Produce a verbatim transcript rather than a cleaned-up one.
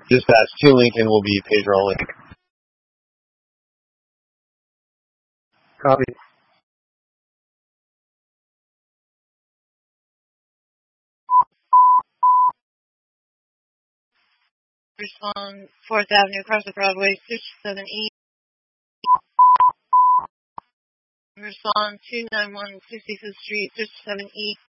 Dispatch to Lincoln will be pager only. Copy. Respond fourth Avenue across the Broadway, six seven E. Respond two nine one sixty-fifth Street, six seven E.